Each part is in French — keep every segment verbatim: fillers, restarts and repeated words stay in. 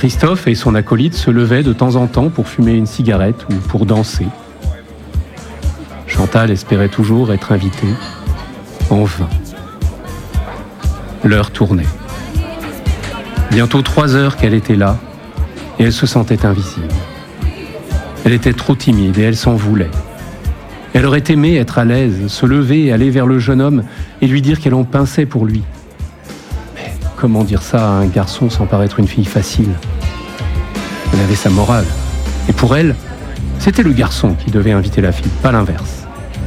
Christophe et son acolyte se levaient de temps en temps pour fumer une cigarette ou pour danser. Chantal espérait toujours être invitée, en vain. L'heure tournait. Bientôt trois heures qu'elle était là, et elle se sentait invisible. Elle était trop timide et elle s'en voulait. Elle aurait aimé être à l'aise, se lever et aller vers le jeune homme et lui dire qu'elle en pinçait pour lui. Mais comment dire ça à un garçon sans paraître une fille facile ? Elle avait sa morale. Et pour elle, c'était le garçon qui devait inviter la fille, pas l'inverse.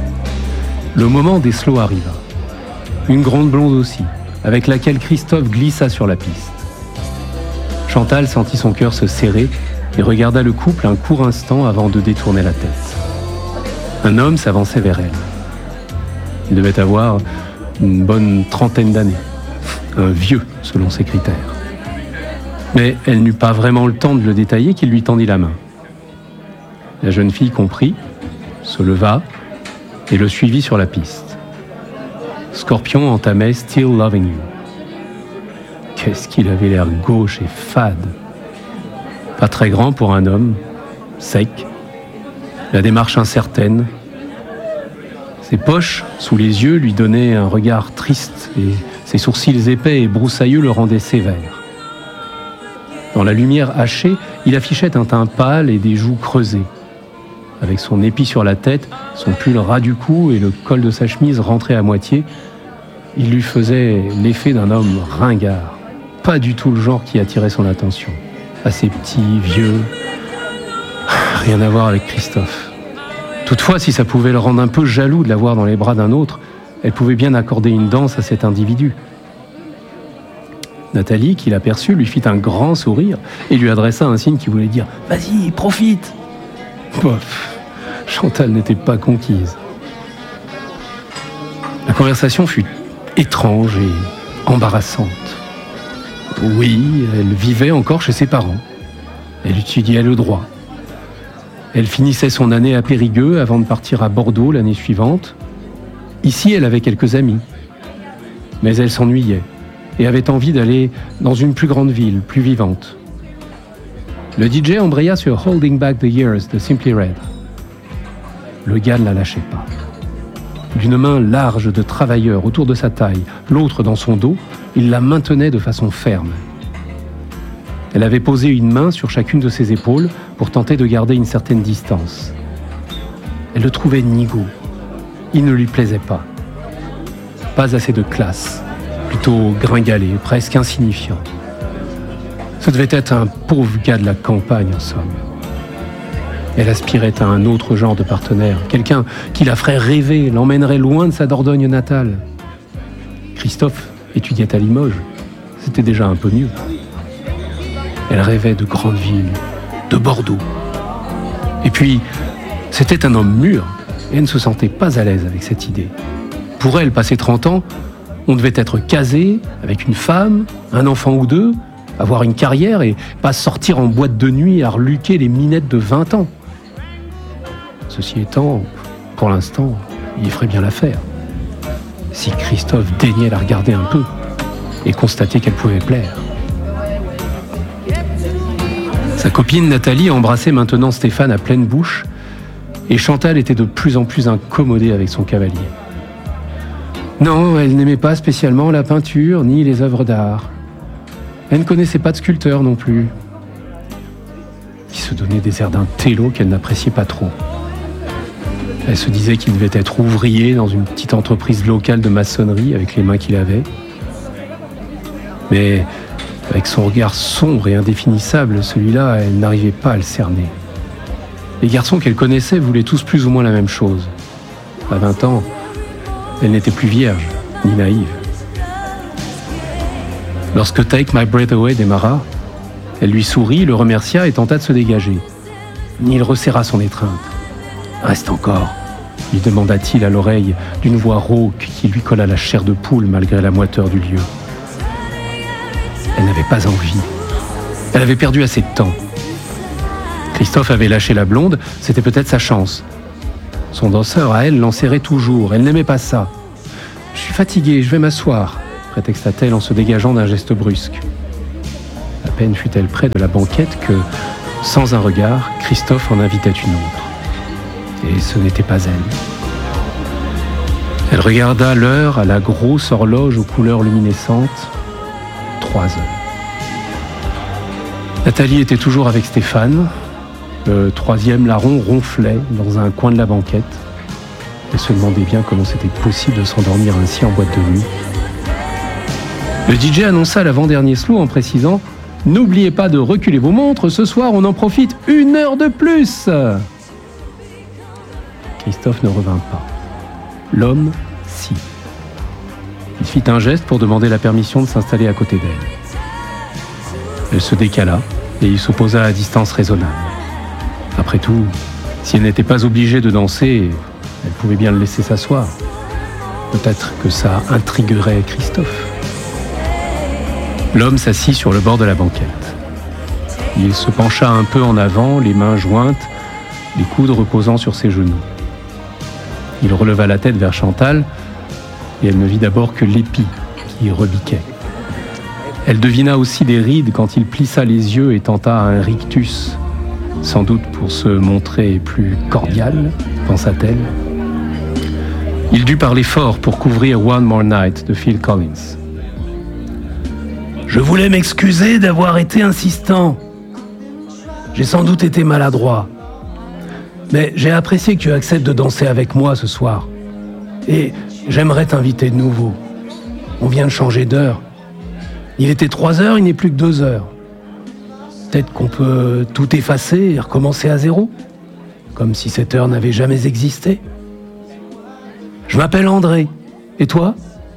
Le moment des slows arriva. Une grande blonde aussi, avec laquelle Christophe glissa sur la piste. Chantal sentit son cœur se serrer et regarda le couple un court instant avant de détourner la tête. Un homme s'avançait vers elle. Il devait avoir une bonne trentaine d'années. Un vieux, selon ses critères. Mais elle n'eut pas vraiment le temps de le détailler qu'il lui tendit la main. La jeune fille comprit, se leva et le suivit sur la piste. Scorpion entamait « Still Loving You ». Qu'est-ce qu'il avait l'air gauche et fade. Pas très grand pour un homme, sec, la démarche incertaine. Ses poches, sous les yeux, lui donnaient un regard triste et ses sourcils épais et broussailleux le rendaient sévère. Dans la lumière hachée, il affichait un teint pâle et des joues creusées. Avec son épi sur la tête, son pull ras du cou et le col de sa chemise rentré à moitié, il lui faisait l'effet d'un homme ringard. Pas du tout le genre qui attirait son attention. Assez petit, vieux, rien à voir avec Christophe. Toutefois, si ça pouvait le rendre un peu jaloux de l'avoir dans les bras d'un autre, elle pouvait bien accorder une danse à cet individu. Nathalie, qui l'aperçut, lui fit un grand sourire et lui adressa un signe qui voulait dire « Vas-y, profite !» Bof, Chantal n'était pas conquise. La conversation fut étrange et embarrassante. Oui, elle vivait encore chez ses parents. Elle étudiait le droit. Elle finissait son année à Périgueux avant de partir à Bordeaux l'année suivante. Ici, elle avait quelques amis. Mais elle s'ennuyait et avait envie d'aller dans une plus grande ville, plus vivante. Le D J embraya sur Holding Back the Years de Simply Red. Le gars ne la lâchait pas. D'une main large de travailleur autour de sa taille, l'autre dans son dos, il la maintenait de façon ferme. Elle avait posé une main sur chacune de ses épaules pour tenter de garder une certaine distance. Elle le trouvait nigaud. Il ne lui plaisait pas. Pas assez de classe, plutôt gringalé, presque insignifiant. Ce devait être un pauvre gars de la campagne, en somme. Elle aspirait à un autre genre de partenaire, quelqu'un qui la ferait rêver, l'emmènerait loin de sa Dordogne natale. Christophe étudiait à Limoges, c'était déjà un peu mieux. Elle rêvait de grandes villes, de Bordeaux. Et puis, c'était un homme mûr, et elle ne se sentait pas à l'aise avec cette idée. Pour elle, passé trente ans, on devait être casé, avec une femme, un enfant ou deux, avoir une carrière et pas sortir en boîte de nuit à reluquer les minettes de vingt ans. Ceci étant, pour l'instant, il ferait bien l'affaire. Si Christophe daignait la regarder un peu et constater qu'elle pouvait plaire. Sa copine Nathalie embrassait maintenant Stéphane à pleine bouche et Chantal était de plus en plus incommodée avec son cavalier. Non, elle n'aimait pas spécialement la peinture ni les œuvres d'art. Elle ne connaissait pas de sculpteur non plus. Il se donnait des airs d'un télo qu'elle n'appréciait pas trop. Elle se disait qu'il devait être ouvrier dans une petite entreprise locale de maçonnerie avec les mains qu'il avait. Mais avec son regard sombre et indéfinissable, celui-là, elle n'arrivait pas à le cerner. Les garçons qu'elle connaissait voulaient tous plus ou moins la même chose. À vingt ans, elle n'était plus vierge, ni naïve. Lorsque Take My Breath Away démarra, elle lui sourit, le remercia et tenta de se dégager. Il resserra son étreinte. « Reste encore », lui demanda-t-il à l'oreille d'une voix rauque qui lui colla la chair de poule malgré la moiteur du lieu. Elle n'avait pas envie. Elle avait perdu assez de temps. Christophe avait lâché la blonde, c'était peut-être sa chance. Son danseur à elle l'enserrait toujours, elle n'aimait pas ça. « Je suis fatiguée, je vais m'asseoir », prétexta-t-elle en se dégageant d'un geste brusque. La peine fut-elle près de la banquette que, sans un regard, Christophe en invitait une autre. Et ce n'était pas elle. Elle regarda l'heure à la grosse horloge aux couleurs luminescentes. Trois heures. Nathalie était toujours avec Stéphane. Le troisième larron ronflait dans un coin de la banquette. Elle se demandait bien comment c'était possible de s'endormir ainsi en boîte de nuit. Le D J annonça l'avant-dernier slow en précisant « N'oubliez pas de reculer vos montres, ce soir on en profite une heure de plus !» Christophe ne revint pas. L'homme, si. Il fit un geste pour demander la permission de s'installer à côté d'elle. Elle se décala et il s'opposa à distance raisonnable. Après tout, si elle n'était pas obligée de danser, elle pouvait bien le laisser s'asseoir. Peut-être que ça intriguerait Christophe. L'homme s'assit sur le bord de la banquette. Il se pencha un peu en avant, les mains jointes, les coudes reposant sur ses genoux. Il releva la tête vers Chantal et elle ne vit d'abord que l'épi qui rebiquait. Elle devina aussi des rides quand il plissa les yeux et tenta un rictus, sans doute pour se montrer plus cordial, pensa-t-elle. Il dut parler fort pour couvrir One More Night de Phil Collins. « Je voulais m'excuser d'avoir été insistant. J'ai sans doute été maladroit. Mais j'ai apprécié que tu acceptes de danser avec moi ce soir. Et j'aimerais t'inviter de nouveau. On vient de changer d'heure. Il était trois heures, il n'est plus que deux heures. Peut-être qu'on peut tout effacer et recommencer à zéro, comme si cette heure n'avait jamais existé. Je m'appelle André. Et toi ? »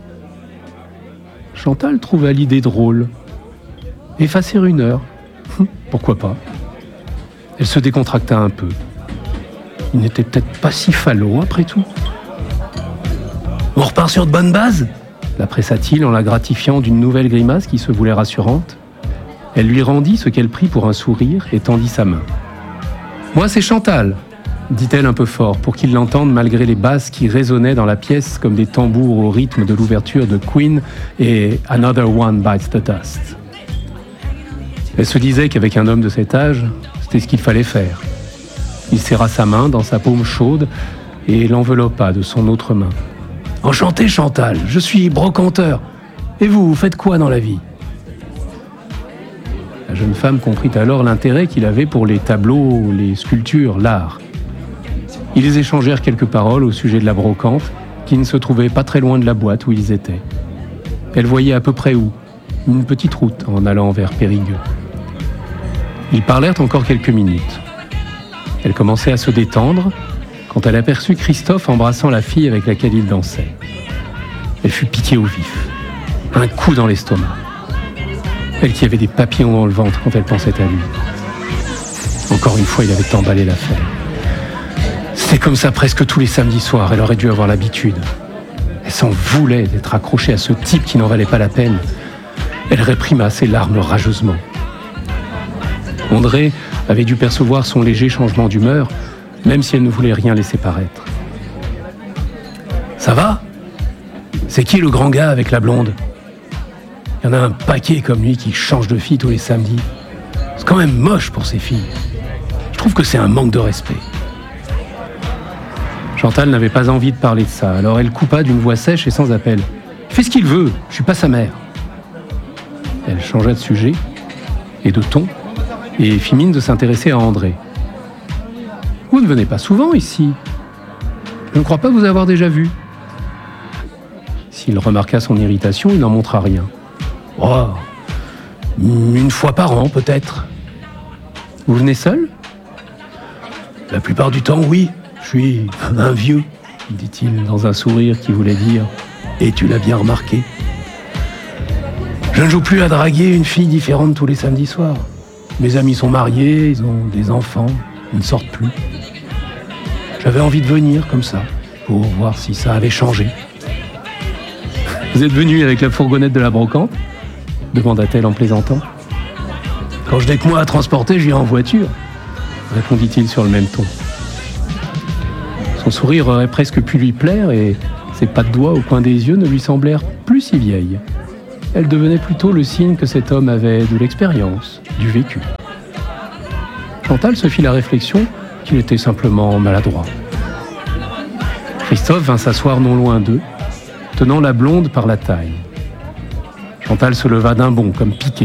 Chantal trouva l'idée drôle. Effacer une heure. Pourquoi pas ? Elle se décontracta un peu. Il n'était peut-être pas si falot après tout. On repart sur de bonnes bases ? La pressa-t-il en la gratifiant d'une nouvelle grimace qui se voulait rassurante. Elle lui rendit ce qu'elle prit pour un sourire et tendit sa main. « Moi, c'est Chantal !» dit-elle un peu fort pour qu'il l'entende malgré les basses qui résonnaient dans la pièce comme des tambours au rythme de l'ouverture de Queen et « Another One Bites the Dust ». Elle se disait qu'avec un homme de cet âge, c'était ce qu'il fallait faire. Il serra sa main dans sa paume chaude et l'enveloppa de son autre main. « Enchanté Chantal, je suis brocanteur. Et vous, vous faites quoi dans la vie ?» La jeune femme comprit alors l'intérêt qu'il avait pour les tableaux, les sculptures, l'art. Ils échangèrent quelques paroles au sujet de la brocante, qui ne se trouvait pas très loin de la boîte où ils étaient. Elle voyait à peu près où, une petite route en allant vers Périgueux. Ils parlèrent encore quelques minutes. Elle commençait à se détendre quand elle aperçut Christophe embrassant la fille avec laquelle il dansait. Elle fut piquée au vif. Un coup dans l'estomac. Elle qui avait des papillons dans le ventre quand elle pensait à lui. Encore une fois, il avait emballé l'affaire. C'est comme ça presque tous les samedis soirs, elle aurait dû avoir l'habitude. Elle s'en voulait d'être accrochée à ce type qui n'en valait pas la peine. Elle réprima ses larmes rageusement. André avait dû percevoir son léger changement d'humeur, même si elle ne voulait rien laisser paraître. « Ça va ? C'est qui le grand gars avec la blonde ? Il y en a un paquet comme lui qui change de fille tous les samedis. C'est quand même moche pour ces filles. Je trouve que c'est un manque de respect. » Chantal n'avait pas envie de parler de ça, alors elle coupa d'une voix sèche et sans appel. « Fais ce qu'il veut, je suis pas sa mère. » Elle changea de sujet et de ton et fit mine de s'intéresser à André. « Vous ne venez pas souvent ici. Je ne crois pas vous avoir déjà vu. » S'il remarqua son irritation, il n'en montra rien. « Oh, une fois par an peut-être. » « Vous venez seul ? » ?»« La plupart du temps, oui. Je suis un vieux, » dit-il dans un sourire qui voulait dire « Et tu l'as bien remarqué. » Je ne joue plus à draguer une fille différente tous les samedis soirs. Mes amis sont mariés, ils ont des enfants, ils ne sortent plus. J'avais envie de venir comme ça, pour voir si ça avait changé. « Vous êtes venu avec la fourgonnette de la brocante ?» demanda-t-elle en plaisantant. « Quand je n'ai que moi à transporter, je viens en voiture, » répondit-il sur le même ton. Son sourire aurait presque pu lui plaire et ses pas de doigts au coin des yeux ne lui semblèrent plus si vieilles. elle devenait plutôt le signe que cet homme avait de l'expérience, du vécu. Chantal se fit la réflexion qu'il était simplement maladroit. Christophe vint s'asseoir non loin d'eux, tenant la blonde par la taille. Chantal se leva d'un bond, comme piqué.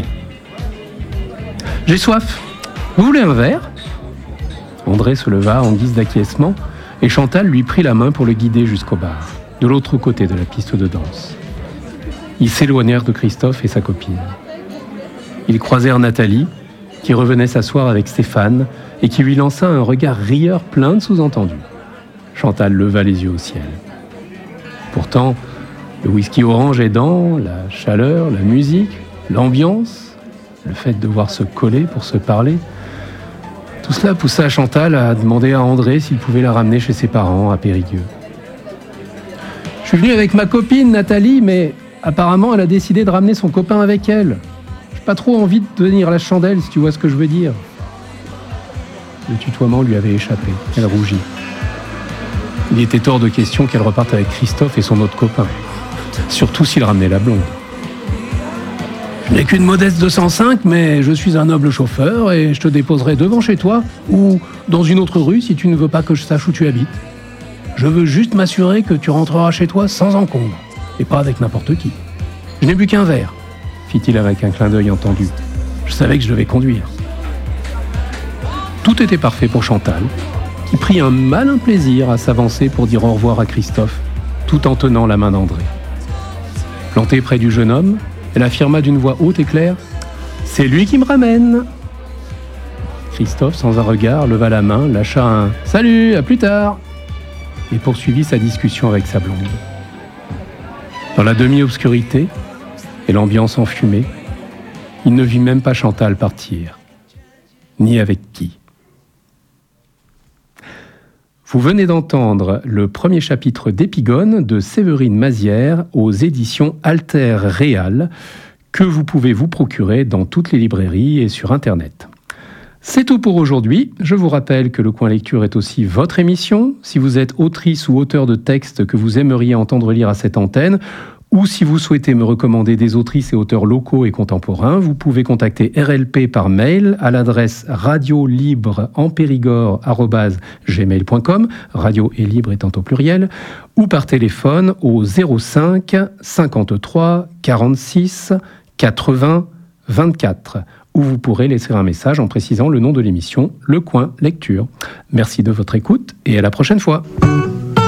« J'ai soif. Vous voulez un verre ?» André se leva en guise d'acquiescement et Chantal lui prit la main pour le guider jusqu'au bar, de l'autre côté de la piste de danse. Ils s'éloignèrent de Christophe et sa copine. Ils croisèrent Nathalie, qui revenait s'asseoir avec Stéphane et qui lui lança un regard rieur plein de sous-entendus. Chantal leva les yeux au ciel. Pourtant, le whisky orange aidant, la chaleur, la musique, l'ambiance, le fait de devoir se coller pour se parler, tout cela poussa Chantal à demander à André s'il pouvait la ramener chez ses parents à Périgueux. « Je suis venu avec ma copine Nathalie, mais apparemment elle a décidé de ramener son copain avec elle. J'ai pas trop envie de devenir la chandelle, si tu vois ce que je veux dire. » Le tutoiement lui avait échappé. Elle rougit. Il était hors de question qu'elle reparte avec Christophe et son autre copain. Surtout s'il ramenait la blonde. « Je n'ai qu'une modeste deux cent cinq, mais je suis un noble chauffeur et je te déposerai devant chez toi ou dans une autre rue si tu ne veux pas que je sache où tu habites. Je veux juste m'assurer que tu rentreras chez toi sans encombre et pas avec n'importe qui. Je n'ai bu qu'un verre, fit-il avec un clin d'œil entendu. Je savais que je devais conduire. » Tout était parfait pour Chantal, qui prit un malin plaisir à s'avancer pour dire au revoir à Christophe, tout en tenant la main d'André. Plantée près du jeune homme, elle affirma d'une voix haute et claire « C'est lui qui me ramène !» Christophe, sans un regard, leva la main, lâcha un « Salut, à plus tard !» et poursuivit sa discussion avec sa blonde. Dans la demi-obscurité et l'ambiance enfumée, il ne vit même pas Chantal partir, ni avec qui. Vous venez d'entendre le premier chapitre d'Épigone de Séverine Mazières aux éditions Alter Réal, que vous pouvez vous procurer dans toutes les librairies et sur Internet. C'est tout pour aujourd'hui. Je vous rappelle que le Coin Lecture est aussi votre émission. Si vous êtes autrice ou auteur de textes que vous aimeriez entendre lire à cette antenne, ou si vous souhaitez me recommander des autrices et auteurs locaux et contemporains, vous pouvez contacter R L P par mail à l'adresse radio libre en périgord arobase gmail point com, radio et libre étant au pluriel, ou par téléphone au zéro cinq cinquante-trois quarante-six quatre-vingts vingt-quatre, où vous pourrez laisser un message en précisant le nom de l'émission, Le Coin Lecture. Merci de votre écoute et à la prochaine fois.